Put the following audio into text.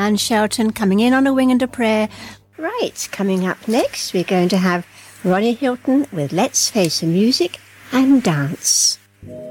Anne Shelton coming in on a wing and a prayer. Right, coming up next, we're going to have Ronnie Hilton with Let's Face the Music and Dance.